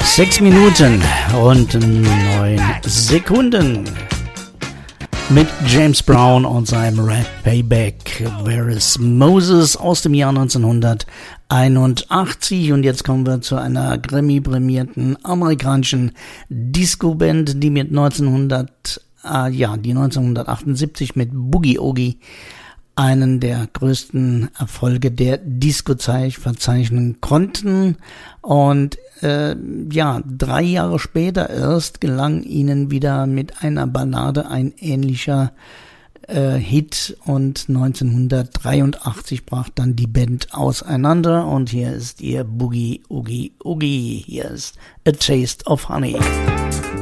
6 Minuten und 9 Sekunden mit James Brown und seinem Rap Payback. Where is Moses aus dem Jahr 1981. Und jetzt kommen wir zu einer Grammy-prämierten amerikanischen Disco-Band, die mit 1978 mit Boogie Oogie einen der größten Erfolge der Disco-Zeit verzeichnen konnten. Und 3 Jahre später erst gelang ihnen wieder mit einer Ballade ein ähnlicher Hit, und 1983 brach dann die Band auseinander. Und hier ist ihr Boogie Oogie Oogie. Hier ist A Taste of Honey.